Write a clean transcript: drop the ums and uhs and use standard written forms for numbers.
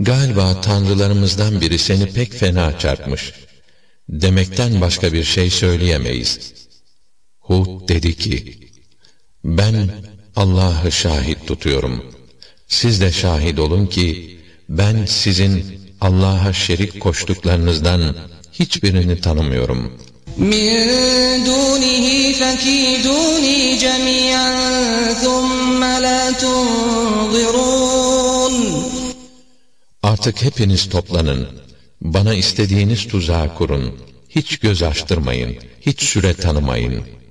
Galiba tanrılarımızdan biri seni pek fena çarpmış. Demekten başka bir şey söyleyemeyiz. Hud dedi ki, ben Allah'ı şahit tutuyorum. Siz de şahit olun ki, ben sizin Allah'a şerik koştuklarınızdan hiçbirini tanımıyorum. مِنْ دُونِهِ فَكِيدُونِي جَمِيعًا ثُمَّ لَا تُنْظِرُونَ Artık hepiniz toplanın, bana istediğiniz tuzağı kurun, hiç göz açtırmayın, hiç süre tanımayın.